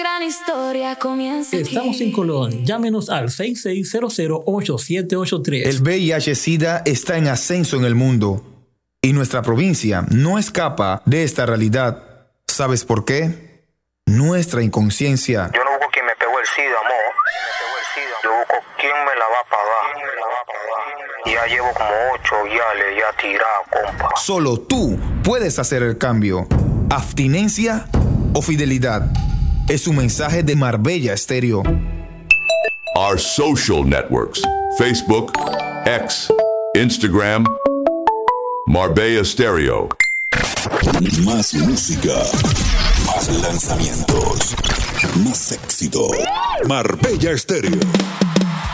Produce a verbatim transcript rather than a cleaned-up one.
Gran historia comienza aquí. Estamos en Colón. Llámenos al seis seis cero cero ocho siete ocho tres. El V I H-Sida está en ascenso en el mundo y nuestra provincia no escapa de esta realidad. ¿Sabes por qué? Nuestra inconsciencia. Yo no busco quien me pegó el SIDA, amor. Quien me pegó el SIDA. Yo busco quién me la va a pagar. ¿Quién me la va a pagar? Ya llevo como ocho guiales ya tirado, compa. Solo tú puedes hacer el cambio. Abstinencia o fidelidad. Es un mensaje de Marbella Estéreo. Our social networks: Facebook, X, Instagram, Marbella Stereo. Más música, más lanzamientos, más éxito. Marbella Estéreo.